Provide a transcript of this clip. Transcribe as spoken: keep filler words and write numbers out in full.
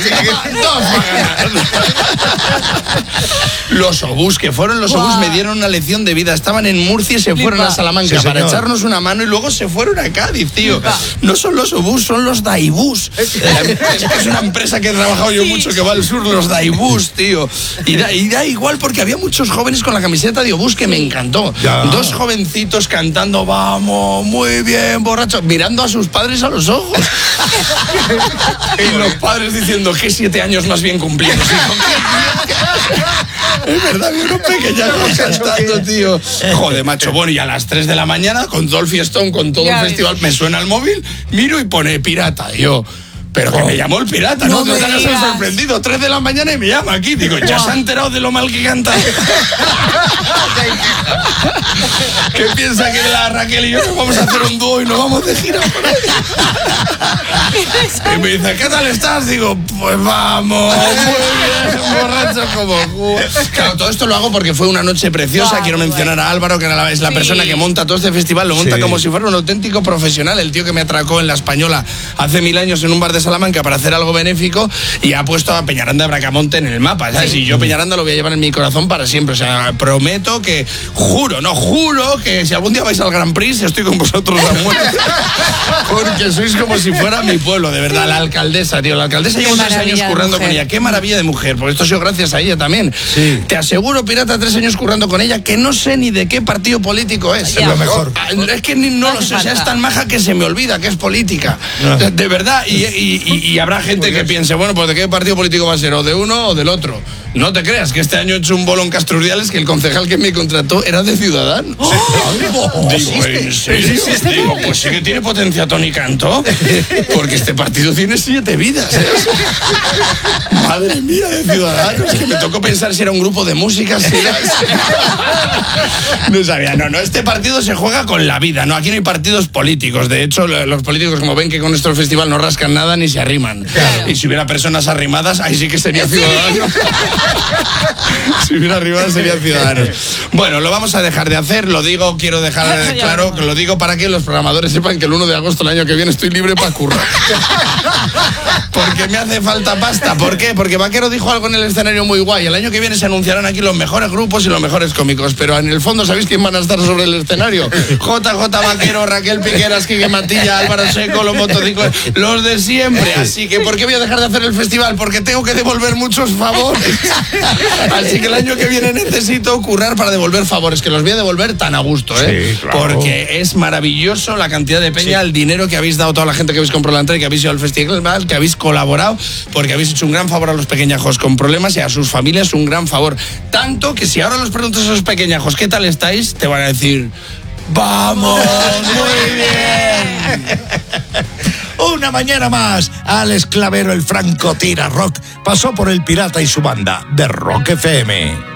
Dos va a ganar. Los obús, que fueron los obús, me dieron una lección de vida. Estaban en Murcia y se fueron a Salamanca sí, para echarnos una mano y luego se fueron a Cádiz, tío. No son los obús, son los Daibús. Es una empresa que he trabajado yo mucho que va al sur, los Daibús, tío. Y da, y da igual porque había muchos jóvenes con la camiseta de obús que me encantó. Ya. Dos jovencitos cantando, vamos, muy bien, borrachos, mirando a sus padres a los ojos. Y los padres diciendo que siete años más bien cumplidos. Es verdad, vi unos pequeños cantando, tío. Joder, macho, bueno, y a las tres de la mañana, con todo el fiestón, con todo ya el festival, me suena el móvil, miro y pone pirata, yo... Pero que oh. me llamó el pirata, ¿no? No, no te has sorprendido. Tres de la mañana y me llama aquí. Digo, ¿ya se ha enterado de lo mal que canta? ¿Qué piensa que la Raquel y yo nos vamos a hacer un dúo y nos vamos de gira por ahí? Y me dice, ¿qué tal estás? Digo, pues vamos, muy bien, borracho como jugo. Claro, todo esto lo hago porque fue una noche preciosa. Quiero mencionar a Álvaro, que es la sí. persona que monta todo este festival. Lo monta sí. como si fuera un auténtico profesional. El tío que me atracó en La Española hace mil años en un bar de Salamanca para hacer algo benéfico y ha puesto a Peñaranda de Bracamonte en el mapa, ¿sabes? Sí. Y yo Peñaranda lo voy a llevar en mi corazón para siempre. O sea, prometo que, juro, no, juro que si algún día vais al Grand Prix estoy con vosotros a muerte. Porque sois como si fuera mi pueblo, de verdad. La alcaldesa, tío, la alcaldesa lleva tres años currando con ella. Qué maravilla de mujer, porque esto ha sido gracias a ella también. Sí. Te aseguro, pirata, tres años currando con ella, que no sé ni de qué partido político es. Es lo mejor. Es que ni, no, no lo sé, o sea, es tan maja que se me olvida que es política. No. De, de verdad, y, y Y, y habrá gente que piense, bueno, pues ¿de qué partido político va a ser? ¿O de uno o del otro? No te creas, que este año he hecho un bolo en Castro Urdiales que el concejal que me contrató era de Ciudadanos. ¡Oh! Digo, ¿en serio? Digo, pues sí que tiene potencia Tony Cantó, porque este partido tiene siete vidas, ¿eh? Madre mía, de Ciudadanos, que me tocó pensar si era un grupo de música, si era... No sabía, no, no, este partido se juega con la vida, ¿no? Aquí no hay partidos políticos. De hecho, los políticos, como ven que con nuestro festival no rascan nada ni se arriman. Claro. Y si hubiera personas arrimadas, ahí sí que sería Ciudadanos. Si hubiera arrimadas sería Ciudadanos. Bueno, lo vamos a dejar de hacer, lo digo, quiero dejar claro, lo digo para que los programadores sepan que el uno de agosto del año que viene estoy libre para currar. Porque me hace falta pasta. ¿Por qué? Porque Vaquero dijo algo en el escenario muy guay. El año que viene se anunciarán aquí los mejores grupos y los mejores cómicos, pero en el fondo, ¿sabéis quién van a estar sobre el escenario? J J Vaquero, Raquel Piqueras, Quique Matilla, Álvaro Seco, los motociclos, los de siempre. Así que, ¿por qué voy a dejar de hacer el festival? Porque tengo que devolver muchos favores. Así que el año que viene necesito currar para devolver favores, que los voy a devolver tan a gusto, ¿eh? Sí, claro. Porque es maravilloso la cantidad de peña, sí. el dinero que habéis dado a toda la gente que habéis comprado la entrada, que habéis ido al festival, que habéis colaborado, porque habéis hecho un gran favor a los pequeñajos con problemas y a sus familias un gran favor. Tanto que si ahora los preguntas a esos pequeñajos ¿qué tal estáis? Te van a decir, ¡vamos! ¡Muy bien! Una mañana más, Alex Clavero, el franco tira rock, pasó por el pirata y su banda de Rock F M.